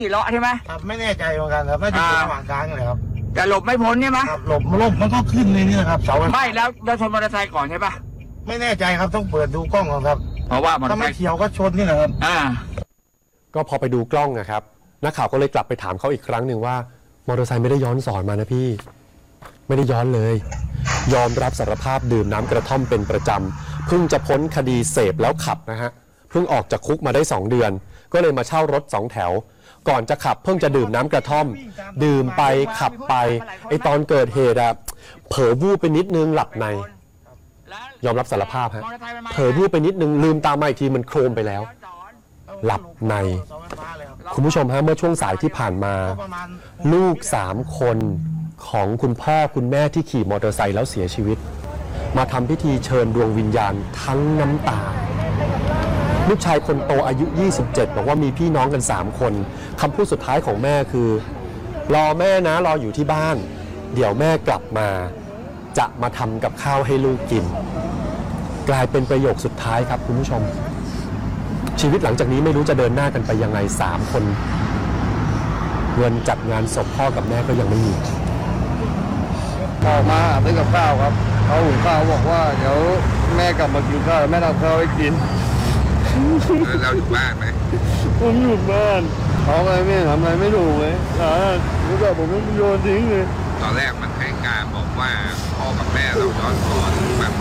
กี่เลาะใช่ไหมครับไม่แน่ใจเหมือนกันครับน่าจะเป็นระหว่างกลางเลยครับแต่หลบไม่พ้นใช่ไหมครับหลบมันก็ขึ้นในนี้ครับเสาไม่แล้วเราชนมอเตอร์ไซค์ก่อนใช่ปะไม่แน่ใจครับต้องเปิดดูกล้องก่อนครับเพราะว่ามอเตอถ้าร์ไซไม่ค์เขียวก็ชนนี่แหละครับก็พอไปดูกล้องนะครับนักข่าวก็เลยกลับไปถามเขาอีกครั้งหนึ่งว่ามอเตอร์ไซค์ไม่ได้ย้อนสอนมานะพี่ไม่ได้ย้อนเลยยอมรับสารภาพดื่มน้ำกระท่อมเป็นประจำเพิ่งจะพ้นคดีเสพแล้วขับนะฮะเพิ่งออกจากคุกมาได้2 เดือนก็เลยมาเช่ารถ2 แถวก่อนจะขับเพิ่งจะดื่มน้ำกระท่อมดื่มไปขับไปไอตอนเกิดเหตุอะเผลอวูบไปนิดนึงหลับในยอมรับสารภาพฮะเผลอวูบไปนิดนึงลืมตามาอีกทีมันโครมไปแล้วหลับในคุณผู้ชมฮะเมื่อช่วงสายที่ผ่านมาลูก3 คนของคุณพ่อคุณแม่ที่ขี่มอเตอร์ไซค์แล้วเสียชีวิตมาทำพิธีเชิญดวงวิญญาณทั้งน้ำตาลูกชายคนโตอายุ27บอกว่ามีพี่น้องกัน3 คนคำพูดสุดท้ายของแม่คือรอแม่นะรออยู่ที่บ้านเดี๋ยวแม่กลับมาจะมาทำกับข้าวให้ลูกกินกลายเป็นประโยคสุดท้ายครับคุณผู้ชมชีวิตหลังจากนี้ไม่รู้จะเดินหน้ากันไปยังไง3 คนเงินจัดงานศพพ่อกับแม่ก็ยังไม่มีออกมาซื้อกับข้าวครับเขาหุงข้าวบอกว่าเดี๋ยวแม่กลับมากินข้าวแม่ทำข้าวให้กินเราอยู่บ้านไหมผมอยู่บ้านเขาอะไรไม่ทำอะไรไม่ถูกเลยรู้จักผมไม่โยนทิ้งเลยตอนแรกมันให้การบอกว่าพ่อกับแม่เราย้อนสอนแบบ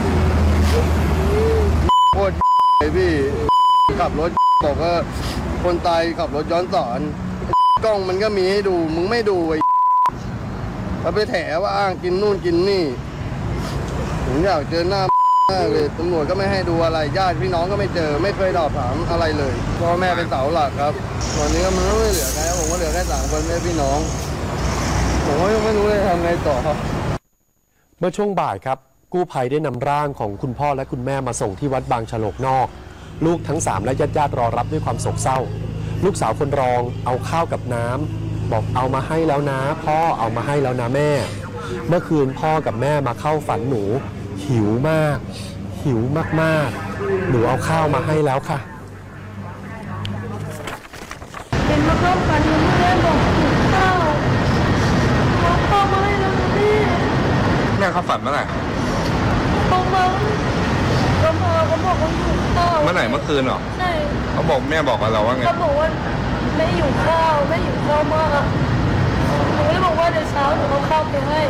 โคตรเลยพี่ขับรถบอกว่าคนตายขับรถย้อนสอนกล้องมันก็มีให้ดูมึงไม่ดูไอ้เราไปแถว่าอ้างกินนู่นกินนี่ผมอยากเจอหน้ามากเลยตำรวจก็ไม่ให้ดูอะไรญาติพี่น้องก็ไม่เจอไม่เคยสอบถามอะไรเลยพ่อแม่เป็นเสาหลักครับตอนนี้ก็มันไม่เหลือใครผมก็เหลือแค่3 คนแม่พี่น้องผมก็ยังไม่รู้เลยทำไงต่อครับเมื่อช่วงบ่ายครับกู้ภัยได้นำร่างของคุณพ่อและคุณแม่มาส่งที่วัดบางฉลกนอกลูกทั้ง3และญาติรอรับด้วยความโศกเศร้าลูกสาวคนรองเอาข้าวกับน้ำบอกเอามาให้แล้วนะพ่อเอามาให้แล้วนะแม่เมื่อคืนพ่อกับแม่มาเข้าฝันหนูหิวมากหิวมากๆหนูเอาข้าวมาให้แล้วค่ะเป็นมาเข้าฝันหนูแม่บอกหิวข้าวเอาข้าวมาให้แล้วพี่แม่เขาฝันเมื่อไหร่เขามาเขาบอกว่าหิวข้าวเมื่อไหร่เมื่อคืนหรอใช่เขาบอกแม่บอกกับเราว่าไงเขาบอกว่าแม่หิวข้าวแม่หิวข้าวมากหนูเลยบอกว่าเดี๋ยวเช้าหนูเอาข้าวไปให้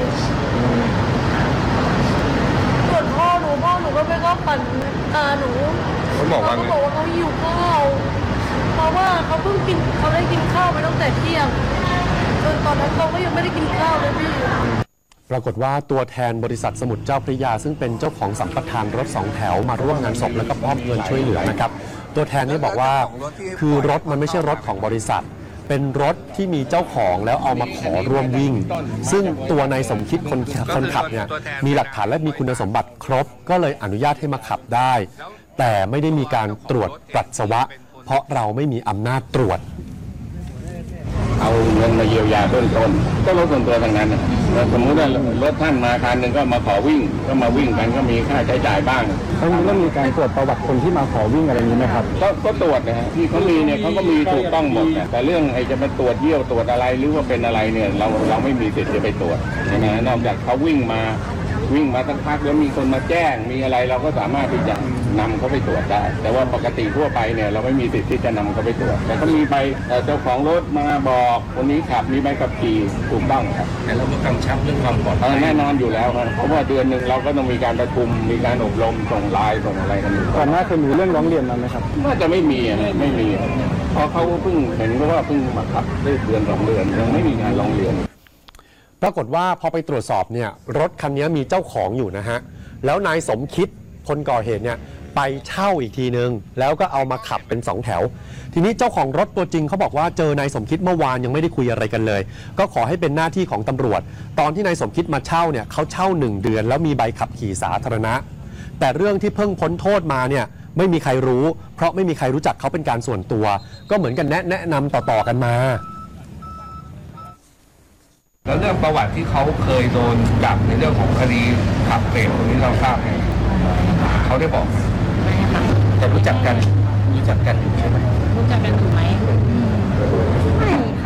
ส่วนพ่อหนูก็ไม่เข้าฝันหนูเขาบอกว่าเขาหิวข้าวเพราะว่าเขาได้กินข้าวไปตั้งแต่เที่ยงจนตอนนั้นเขาก็ยังไม่ได้กินข้าวเลยพี่ปรากฏว่าตัวแทนบริษัทสมุทรเจ้าพระยาซึ่งเป็นเจ้าของสัมปทานรถ2 แถวมาร่วมงานศพแล้วก็มอบเงินช่วยเหลือนะครับตัวแทนนี่บอกว่าคือรถมันไม่ใช่รถของบริษัทเป็นรถที่มีเจ้าของแล้วเอามาขอร่วมวิ่งซึ่งตัวนายสมคิดคนขับเนี่ยมีหลักฐานและมีคุณสมบัติครบก็เลยอนุญาตให้มาขับได้แต่ไม่ได้มีการตรวจปัสสาวะเพราะเราไม่มีอำนาจตรวจเอาเงินมาเยียวยาเบื้องต้นก็รถส่วนตัวทางนั้นสมมุติว่ารถท่านมาคันหนึ่งก็มาขอวิ่งก็มาวิ่งกันก็มีค่าใช้จ่ายบ้างต้องมีการตรวจประวัติคนที่มาขอวิ่งอะไรนี้ไหมครับก็ตรวจนะฮะที่เขามีเนี่ยเขาก็มีถูกต้องหมดแต่เรื่องไอ้จะมาตรวจเยี่ยวตรวจอะไรหรือว่าเป็นอะไรเนี่ยเราไม่มีสิทธิ์จะไปตรวจนะนอกจากเขาวิ่งมาสักพักแล้วมีคนมาแจ้งมีอะไรเราก็สามารถที่จะนำเขาไปตรวจได้แต่ว่าปกติทั่วไปเนี่ยเราไม่มีสิทธิ์ที่จะนำเขาไปตรวจแต่เขามีใบเจ้าของรถมาบอกคนนี้ขับมีใบขับขี่ถูกต้องครับแต่เราก็กำชับเรื่องความปลอดภัยแน่นอนอยู่แล้วครับเพราะว่าเดือนหนึ่งเราก็ต้องมีการประชุมมีการอบรมส่งไลน์ส่งอะไรกันอยู่ก่อนหน้าเคยมีเรื่องร้องเรียนมาไหมครับน่าจะไม่มีเพราะเขาเพิ่งเห็นว่าเพิ่งมาขับได้เดือน2 เดือนยังไม่มีงานร้องเรียนปรากฏว่าพอไปตรวจสอบเนี่ยรถคันนี้มีเจ้าของอยู่นะฮะแล้วนายสมคิดคนก่อเหตุเนี่ยไปเช่าอีกทีนึงแล้วก็เอามาขับเป็น2 แถวทีนี้เจ้าของรถตัวจริงเขาบอกว่าเจอนายสมคิดเมื่อวานยังไม่ได้คุยอะไรกันเลยก็ขอให้เป็นหน้าที่ของตำรวจตอนที่นายสมคิดมาเช่าเนี่ยเขาเช่า1 เดือนแล้วมีใบขับขี่สาธารณะแต่เรื่องที่เพิ่งพ้นโทษมาเนี่ยไม่มีใครรู้เพราะไม่มีใครรู้จักเขาเป็นการส่วนตัวก็เหมือนกันแนะนำต่อๆกันมาแล้วเรื่องประวัติที่เขาเคยโดนจับในเรื่องของคดีขับเบรกตรงนี้เราทราบไหมเขาได้บอกแต่รู้จักกันอยู่ใช่ไหมรู้จักกันอยู่ไหม